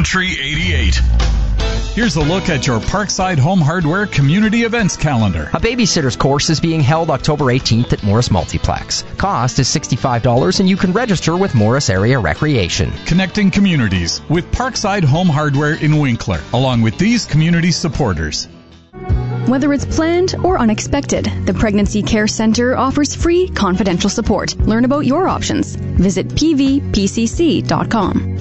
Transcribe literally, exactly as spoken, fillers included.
Country eighty-eight. Here's a look at your Parkside Home Hardware community events calendar. A babysitter's course is being held October eighteenth at Morris Multiplex. Cost is sixty-five dollars and you can register with Morris Area Recreation. Connecting communities with Parkside Home Hardware in Winkler, along with these community supporters. Whether it's planned or unexpected, the Pregnancy Care Center offers free confidential support. Learn about your options. Visit p v p c c dot com.